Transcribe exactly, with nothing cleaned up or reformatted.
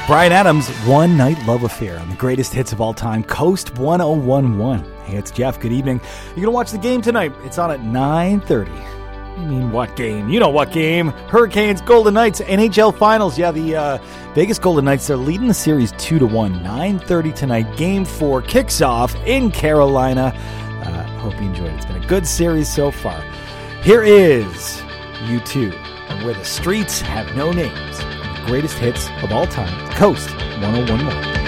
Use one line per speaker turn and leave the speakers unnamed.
Bryan Adams, One Night Love Affair on the greatest hits of all time, Coast one oh one one. Hey, it's Jeff. Good evening. You're going to watch the game tonight. It's on at nine thirty. You mean what game? You know what game. Hurricanes, Golden Knights, N H L Finals. Yeah, the uh, Vegas Golden Knights, they're leading the series two to one. nine thirty tonight. Game four kicks off in Carolina. Uh, hope you enjoyed it. It's been a good series so far. Here is U two, and Where the Streets Have No Names. The greatest hits of all time, Coast one oh one one.